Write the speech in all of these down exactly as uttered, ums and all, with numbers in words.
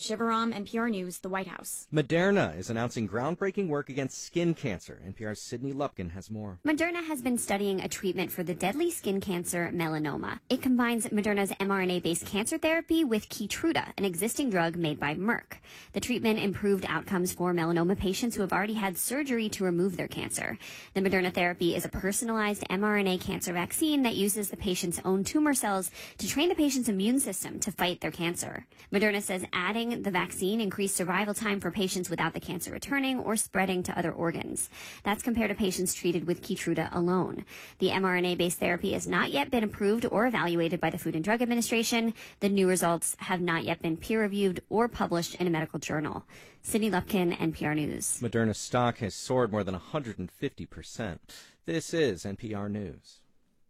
Shivaram, N P R News, the White House. Moderna is announcing groundbreaking work against skin cancer. N P R's Sydney Lupkin has more. Moderna has been studying a treatment for the deadly skin cancer melanoma. It combines Moderna's mRNA-based cancer therapy with Keytruda, an existing drug made by Merck. The treatment improved outcomes for melanoma patients who have already had surgery to remove their cancer. The Moderna therapy is a personalized mRNA cancer vaccine that uses the patient's own tumor cells to train the patient's immune system to fight their cancer. Moderna says adding the vaccine increased survival time for patients without the cancer returning or spreading to other organs. That's compared to patients treated with Keytruda alone. The mRNA-based therapy has not yet been approved or evaluated by the Food and Drug Administration. The new results have not yet been peer-reviewed or published in a medical journal. Sydney Lupkin, N P R News. Moderna stock has soared more than one hundred fifty percent. This is N P R News.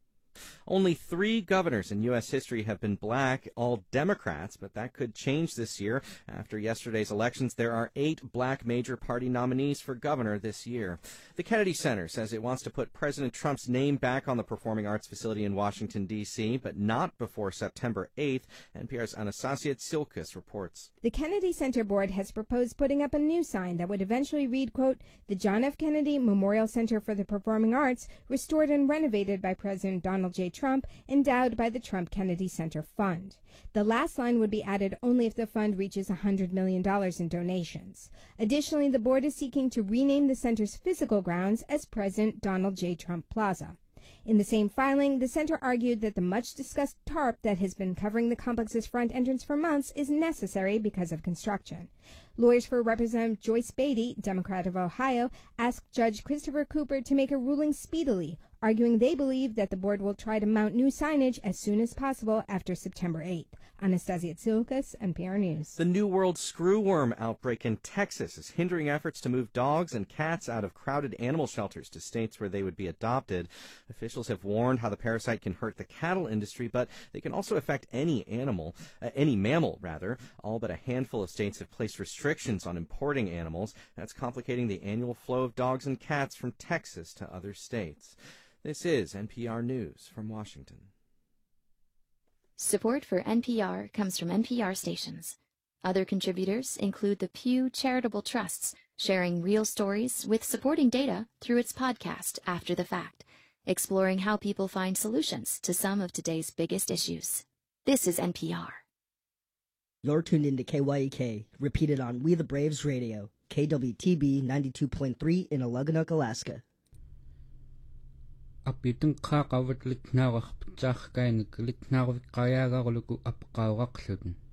Only three governors in U S history have been black, all Democrats, but that could change this year. After yesterday's elections, there are eight black major party nominees for governor this year. The Kennedy Center says it wants to put President Trump's name back on the Performing Arts facility in Washington, D C, but not before September eighth. N P R's Anastasia Tsilkas reports. The Kennedy Center Board has proposed putting up a new sign that would eventually read, quote, the John F. Kennedy Memorial Center for the Performing Arts, restored and renovated by President Donald J. Trump, endowed by the Trump Kennedy Center Fund. The last line would be added only if the fund reaches one hundred million dollars in donations. Additionally, the board is seeking to rename the center's physical grounds as President Donald J. Trump Plaza. In the same filing, the center argued that the much-discussed tarp that has been covering the complex's front entrance for months is necessary because of construction. Lawyers for Representative Joyce Beatty, Democrat of Ohio, asked Judge Christopher Cooper to make a ruling speedily, arguing they believe that the board will try to mount new signage as soon as possible after September eighth. Anastasia Tsilkas, N P R News. The New World screwworm outbreak in Texas is hindering efforts to move dogs and cats out of crowded animal shelters to states where they would be adopted. Officials have warned how the parasite can hurt the cattle industry, but they can also affect any animal, uh, any mammal, rather. All but a handful of states have placed restrictions on importing animals. That's complicating the annual flow of dogs and cats from Texas to other states. This is N P R News from Washington. Support for N P R comes from N P R stations. Other contributors include the Pew Charitable Trusts, sharing real stories with supporting data through its podcast After the Fact, exploring how people find solutions to some of today's biggest issues. This is N P R. You're tuned into K Y E K, repeated on We the Braves Radio, K W T B ninety-two point three in Aluganook, Alaska. Апитэн qa qavitlik naagaq pitsaaqkaini kilik naagavik qayaagaquluku apqaawaqluten